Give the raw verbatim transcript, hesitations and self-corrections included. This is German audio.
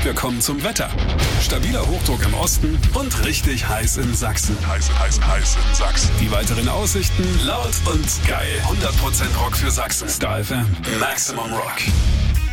wir kommen zum Wetter. Stabiler Hochdruck im Osten und richtig heiß in Sachsen. Heiß, heiß, heiß in Sachsen. Die weiteren Aussichten laut und geil. hundert Prozent Rock für Sachsen. Star F M. Maximum Rock.